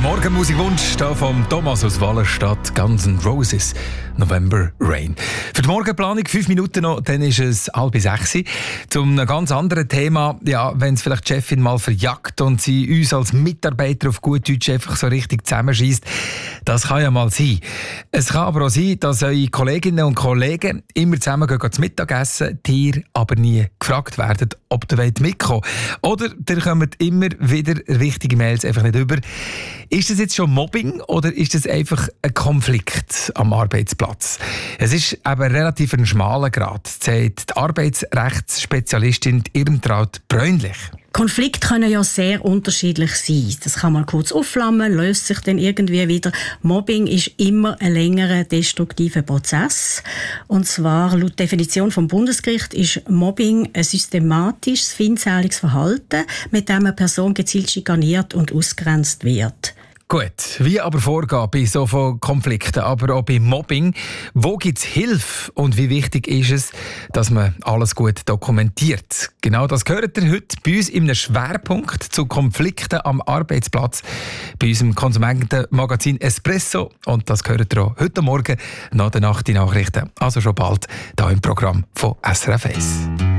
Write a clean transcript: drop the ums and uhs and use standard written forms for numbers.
Morgenmusikwunsch hier vom Thomas aus Wallerstadt, Guns N' Roses, November Rain. Für die Morgenplanung 5 Minuten noch, dann ist es 5:30. Zum einem ganz anderen Thema, ja, wenn es vielleicht die Chefin mal verjagt und sie uns als Mitarbeiter auf gut Deutsch einfach so richtig zusammenschießt, das kann ja mal sein. Es kann aber auch sein, dass eure Kolleginnen und Kollegen immer zusammen gehen zum Mittagessen, dir aber nie gefragt werden, ob ihr mitkommen wollt. Oder ihr kommt immer wieder wichtige Mails einfach nicht über. Ist das jetzt schon Mobbing oder ist das einfach ein Konflikt am Arbeitsplatz? Es ist aber relativ ein schmaler Grad, sagt die Arbeitsrechtsspezialistin Irmtraut Bräunlich. Konflikte können ja sehr unterschiedlich sein. Das kann mal kurz aufflammen, löst sich dann irgendwie wieder. Mobbing ist immer ein längerer destruktiver Prozess. Und zwar laut Definition vom Bundesgericht ist Mobbing ein systematisches, feindseliges Verhalten, mit dem eine Person gezielt schikaniert und ausgegrenzt wird. Gut, wie aber vorgehen bei so von Konflikten, aber auch bei Mobbing? Wo gibt es Hilfe und wie wichtig ist es, dass man alles gut dokumentiert? Genau das hört ihr heute bei uns in einem Schwerpunkt zu Konflikten am Arbeitsplatz bei unserem Konsumentenmagazin Espresso. Und das hört ihr auch heute Morgen nach der Nacht die Nachrichten. Also schon bald hier im Programm von SRF 1.